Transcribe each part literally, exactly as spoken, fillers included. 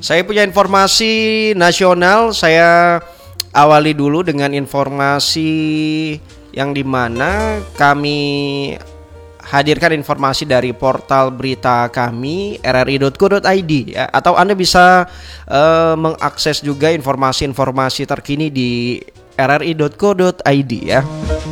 Saya punya informasi nasional. Saya awali dulu dengan informasi yang dimana kami hadirkan informasi dari portal berita kami r r i dot co dot i d ya, atau Anda bisa uh, mengakses juga informasi-informasi terkini di r r i dot co dot i d ya.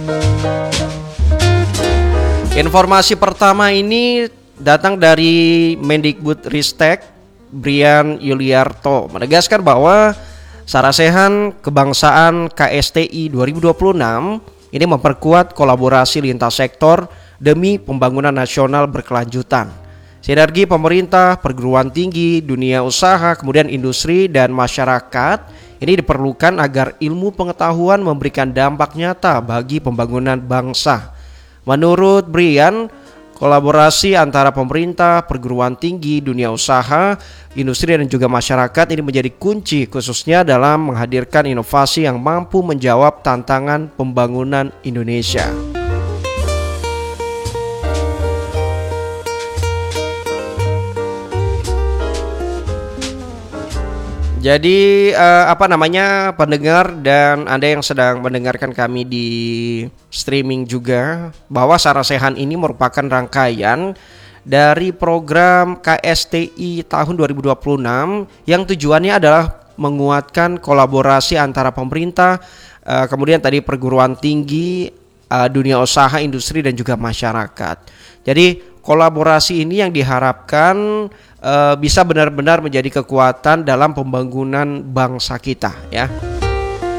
Informasi pertama ini datang dari Mendikbudristek Brian Yuliarto menegaskan bahwa Sarasehan Kebangsaan K S T I dua ribu dua puluh enam ini memperkuat kolaborasi lintas sektor demi pembangunan nasional berkelanjutan. Sinergi pemerintah, perguruan tinggi, dunia usaha, kemudian industri dan masyarakat ini diperlukan agar ilmu pengetahuan memberikan dampak nyata bagi pembangunan bangsa. Menurut Brian, kolaborasi antara pemerintah, perguruan tinggi, dunia usaha, industri dan juga masyarakat ini menjadi kunci khususnya dalam menghadirkan inovasi yang mampu menjawab tantangan pembangunan Indonesia. Jadi eh, apa namanya pendengar dan Anda yang sedang mendengarkan kami di streaming juga, bahwa Sarasehan ini merupakan rangkaian dari program K S T I tahun dua ribu dua puluh enam yang tujuannya adalah menguatkan kolaborasi antara pemerintah, eh, kemudian tadi perguruan tinggi, eh, dunia usaha, industri dan juga masyarakat. Jadi kolaborasi ini yang diharapkan uh, bisa benar-benar menjadi kekuatan dalam pembangunan bangsa kita ya.